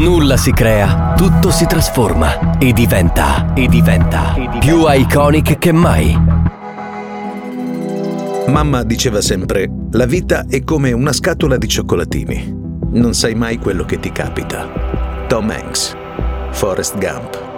Nulla si crea, tutto si trasforma e diventa più iconic che mai. Mamma diceva sempre: la vita è come una scatola di cioccolatini. Non sai mai quello che ti capita. Tom Hanks, Forrest Gump.